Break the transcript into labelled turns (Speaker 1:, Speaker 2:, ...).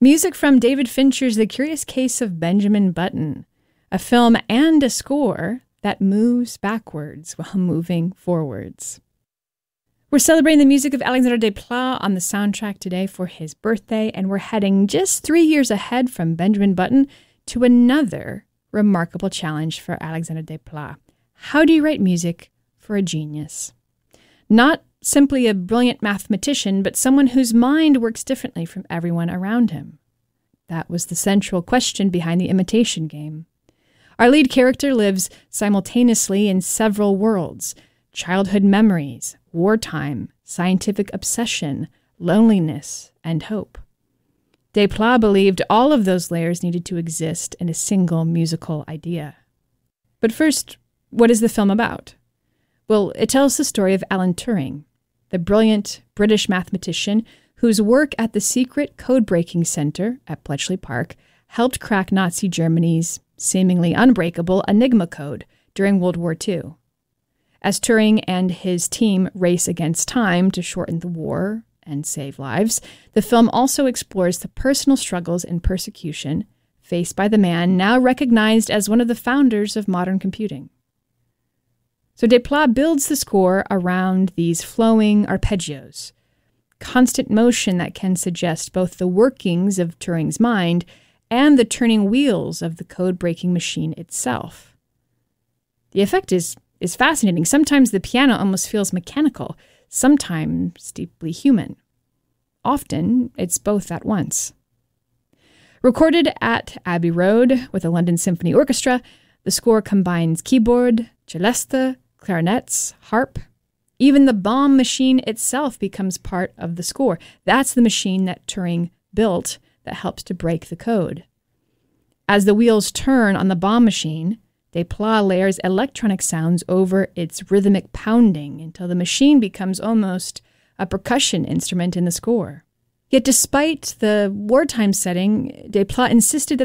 Speaker 1: Music from David Fincher's The Curious Case of Benjamin Button, a film and a score that moves backwards while moving forwards. We're celebrating the music of Alexandre Desplat on the soundtrack today for his birthday, and we're heading just 3 years ahead from Benjamin Button to another remarkable challenge for Alexandre Desplat. How do you write music for a genius? Not simply a brilliant mathematician, but someone whose mind works differently from everyone around him. That was the central question behind The Imitation Game. Our lead character lives simultaneously in several worlds: childhood memories, wartime, scientific obsession, loneliness, and hope. Desplat believed all of those layers needed to exist in a single musical idea. But first, what is the film about? Well, it tells the story of Alan Turing, the brilliant British mathematician whose work at the secret code-breaking center at Bletchley Park helped crack Nazi Germany's seemingly unbreakable Enigma code during World War II. As Turing and his team race against time to shorten the war and save lives, the film also explores the personal struggles and persecution faced by the man now recognized as one of the founders of modern computing. So Desplat builds the score around these flowing arpeggios, constant motion that can suggest both the workings of Turing's mind and the turning wheels of the code-breaking machine itself. The effect is fascinating. Sometimes the piano almost feels mechanical, sometimes deeply human. Often, it's both at once. Recorded at Abbey Road with the London Symphony Orchestra, the score combines keyboard, celesta, clarinets, harp. Even the bomb machine itself becomes part of the score. That's the machine that Turing built that helps to break the code. As the wheels turn on the bomb machine, Desplat layers electronic sounds over its rhythmic pounding until the machine becomes almost a percussion instrument in the score. Yet despite the wartime setting, Desplat insisted that